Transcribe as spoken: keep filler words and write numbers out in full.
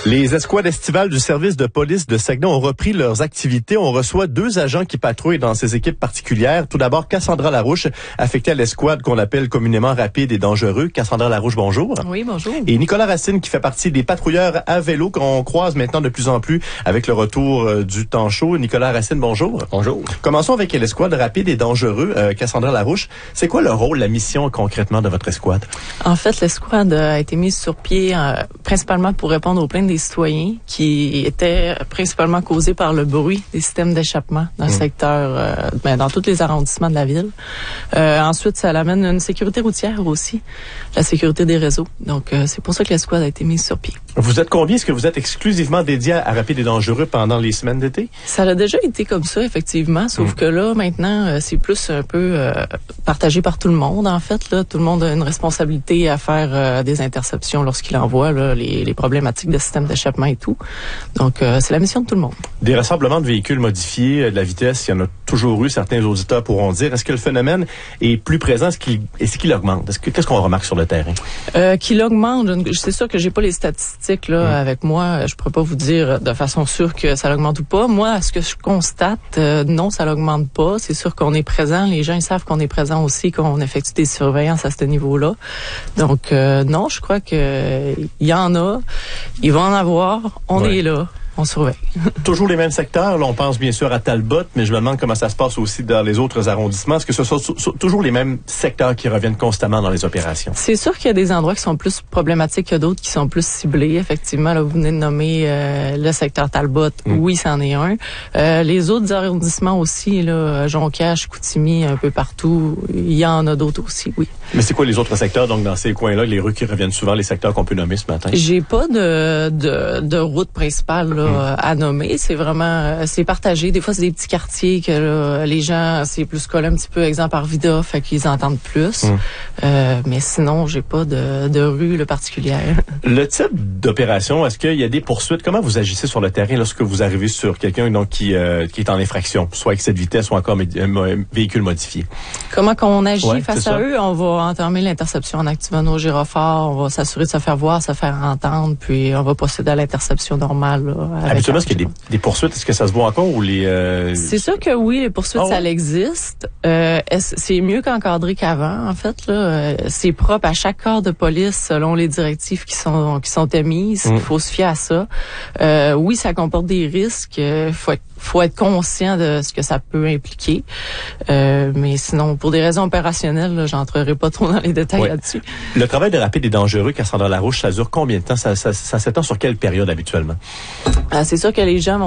Les escouades estivales du service de police de Saguenay ont repris leurs activités. On reçoit deux agents qui patrouillent dans ces équipes particulières. Tout d'abord, Cassandra Larouche, affectée à l'escouade qu'on appelle communément rapide et dangereux. Cassandra Larouche, bonjour. Oui, bonjour. Et Nicolas Racine, qui fait partie des patrouilleurs à vélo qu'on croise maintenant de plus en plus avec le retour euh, du temps chaud. Nicolas Racine, bonjour. Bonjour. Commençons avec l'escouade rapide et dangereux. Euh, Cassandra Larouche, c'est quoi le rôle, la mission concrètement de votre escouade? En fait, l'escouade a été mise sur pied euh, principalement pour répondre aux plaintes des citoyens qui étaient principalement causés par le bruit des systèmes d'échappement dans le mmh. secteur, euh, ben, dans tous les arrondissements de la ville. Euh, ensuite, ça amène une sécurité routière aussi, la sécurité des réseaux. Donc, euh, c'est pour ça que l'escouade a été mise sur pied. Vous êtes combien? Est-ce que vous êtes exclusivement dédié à rapide et dangereux pendant les semaines d'été? Ça a déjà été comme ça, effectivement, sauf mmh. que là, maintenant, euh, c'est plus un peu euh, partagé par tout le monde, en fait. Là, tout le monde a une responsabilité à faire euh, des interceptions lorsqu'il envoie là, les, les problématiques de système d'échappement et tout. Donc, euh, c'est la mission de tout le monde. Des rassemblements de véhicules modifiés, de la vitesse, il y en a toujours eu. Certains auditeurs pourront dire, est-ce que le phénomène est plus présent? Est-ce qu'il, est-ce qu'il augmente? Est-ce que, qu'est-ce qu'on remarque sur le terrain? Euh, qu'il augmente. C'est sûr que j'ai pas les statistiques là mmh. avec moi. Je pourrais pas vous dire de façon sûre que ça augmente ou pas. Moi, ce que je constate, euh, non, ça l'augmente pas. C'est sûr qu'on est présent. Les gens, ils savent qu'on est présent aussi, qu'on effectue des surveillances à ce niveau-là. Donc, euh, non, je crois que il y en a. Il va en avoir. On ouais. est là. On surveille. Toujours les mêmes secteurs. Là, on pense bien sûr à Talbot, mais je me demande comment ça se passe aussi dans les autres arrondissements. Est-ce que ce sont toujours les mêmes secteurs qui reviennent constamment dans les opérations? C'est sûr qu'il y a des endroits qui sont plus problématiques que d'autres qui sont plus ciblés. Effectivement, là, vous venez de nommer euh, le secteur Talbot. Mm. Oui, c'en est un. Euh, les autres arrondissements aussi, là, Jonquière, Chicoutimi, un peu partout, il y en a d'autres aussi, oui. Mais c'est quoi les autres secteurs, donc, dans ces coins-là, les rues qui reviennent souvent, les secteurs qu'on peut nommer ce matin? J'ai pas de, de, de route principale, là. à nommer, c'est vraiment c'est partagé. Des fois, c'est des petits quartiers que là, les gens, c'est plus collé un petit peu, exemple Arvida, fait qu'ils entendent plus. Mm. Euh, mais sinon, j'ai pas de, de rue là, particulière. Le type d'opération, est-ce qu'il y a des poursuites? Comment vous agissez sur le terrain lorsque vous arrivez sur quelqu'un donc qui euh, qui est en infraction, soit avec cette vitesse ou encore un véhicule modifié? Comment qu'on agit ouais, face à ça. eux? On va entamer l'interception en activant nos gyrophares, on va s'assurer de se faire voir, se faire entendre, puis on va procéder à l'interception normale. Là, Habituellement, est-ce qu'il y a des, des poursuites? Est-ce que ça se voit encore ou les... Euh... C'est sûr que oui, les poursuites, oh. ça existe. Euh, c'est mieux qu'encadré qu'avant, en fait. Là. C'est propre à chaque corps de police selon les directives qui sont qui sont émises. Mm. Il faut se fier à ça. Euh, oui, ça comporte des risques. Il faut être, faut être conscient de ce que ça peut impliquer. Euh, mais sinon, pour des raisons opérationnelles, j'entrerai pas trop dans les détails ouais. là-dessus. Le travail de rapide et dangereux, Cassandra Larouche, ça dure combien de temps? Ça, ça, ça s'étend sur quelle période habituellement? Ah, c'est sûr que les gens vont